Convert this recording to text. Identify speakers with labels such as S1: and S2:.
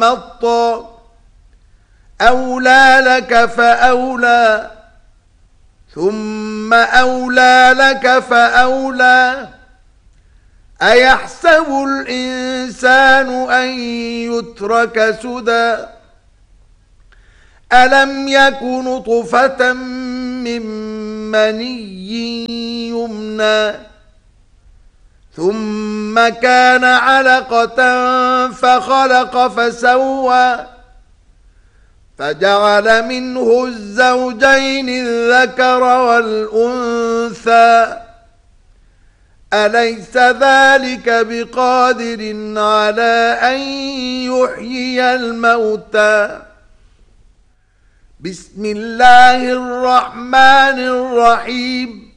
S1: مطا أولى لك فأولى ثم أولى لك فأولى أيحسب الإنسان أن يترك سدى ألم يك نطفة من مني يمنى ثم كان علقة فخلق فسوى فجعل منه الزوجين الذكر والأنثى أليس ذلك بقادر على أن يحيي الموتى بسم الله الرحمن الرحيم